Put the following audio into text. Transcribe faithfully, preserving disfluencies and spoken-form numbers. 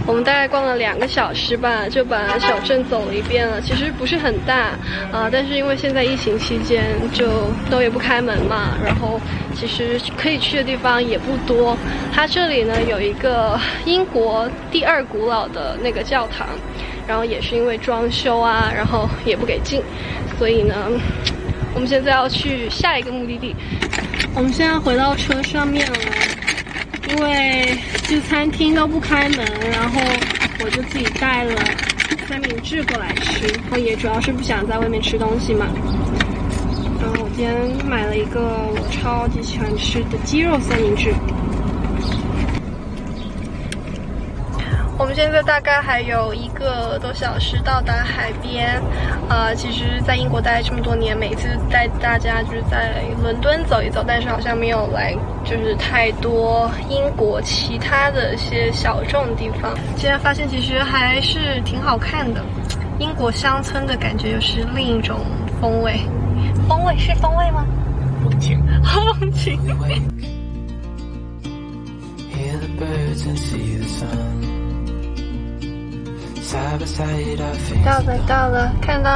我们大概逛了两个小时吧，就把小镇走了一遍了。其实不是很大啊、呃，但是因为现在疫情期间就都也不开门嘛，然后其实可以去的地方也不多。它这里呢有一个英国第二古老的那个教堂，然后也是因为装修啊，然后也不给进，所以呢，我们现在要去下一个目的地。我们现在回到车上面了。因为这餐厅都不开门，然后我就自己带了三明治过来吃，然后也主要是不想在外面吃东西嘛。然后我今天买了一个我超级喜欢吃的鸡肉三明治。我们现在大概还有一个多小时到达海边，呃，其实，在英国待这么多年，每次带大家就是在伦敦走一走，但是好像没有来就是太多英国其他的一些小众的地方。今天发现其实还是挺好看的，英国乡村的感觉又是另一种风味。风味是风味吗？风情，风情。到了，到了，看到